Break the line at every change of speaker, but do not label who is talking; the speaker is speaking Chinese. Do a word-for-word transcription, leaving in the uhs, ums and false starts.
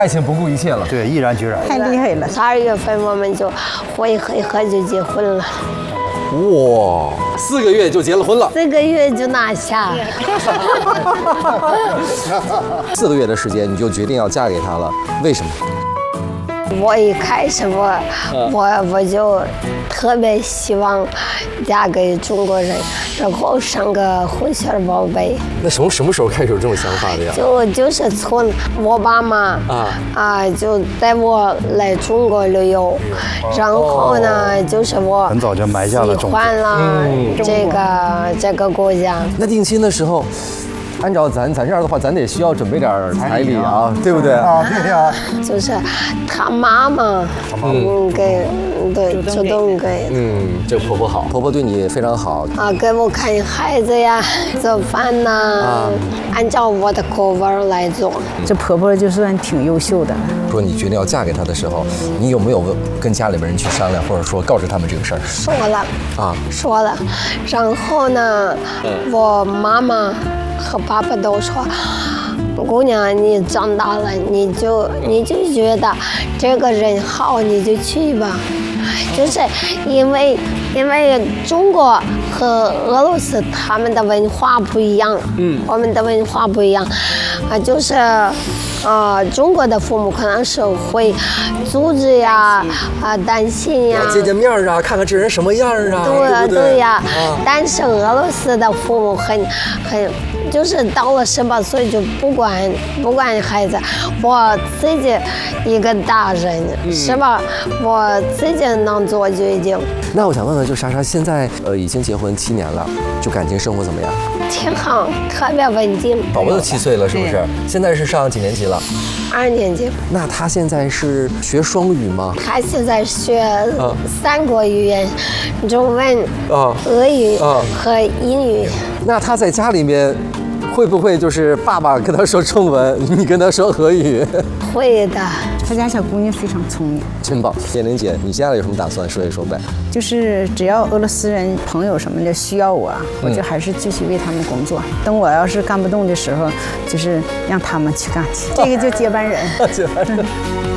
爱情不顾一切了，
对，毅然决然，
太厉害了。
十二月份我们就会合一合就结婚了。
哇，四个月就结了婚了，
四个月就拿下。
四个月的时间你就决定要嫁给他了，为什么？
我一开始我我我就特别希望嫁给中国人，然后生个混血宝贝。
那从什么时候开始有这种想法的呀？
就就是从我爸妈啊啊就带我来中国旅游，然后呢就是我
很早就埋下了种子，
喜欢了这个这个国家。
那定亲的时候。按照咱咱这样的话，咱得需要准备点彩礼啊，对不对？
啊，对呀。
就是他妈妈，嗯，给，对，主动给。
嗯，这个婆婆好，婆婆对你非常好
啊，给我看孩子呀，做饭呐，按照我的口味来做。
这婆婆就算挺优秀的。
说你决定要嫁给他的时候，你有没有跟家里面人去商量，或者说告知他们这个事儿？
说了
啊，
说了，然后呢，我妈妈和爸爸都说，姑娘，你长大了，你就你就觉得这个人好，你就去吧。就是因为因为中国和俄罗斯他们的文化不一样，嗯，我们的文化不一样，啊，就是。呃，中国的父母可能是会阻止呀，啊，担心呀，
见见面啊，看看这人什么样啊，
对
对
对呀。但是俄罗斯的父母很很，就是到了十八岁就不管不管孩子，我自己一个大人是吧？我自己能做决定。
那我想问问，就莎莎现在呃已经结婚七年了，就感情生活怎么样？
挺好，特别稳定。
宝宝都七岁了，是不是？现在是上几年级了？
二年级。
那他现在是学双语吗？
他现在学三国语言，中文、
啊、
俄语和英语。
那他在家里面会不会就是爸爸跟他说中文，你跟他说俄语？
会的。
他家小姑娘非常聪明，
真棒。叶玲姐，你现在有什么打算？说一说呗。
就是只要俄罗斯人朋友什么的需要我，我就还是继续为他们工作。嗯、等我要是干不动的时候，就是让他们去干去，这个就接班人。
接班人。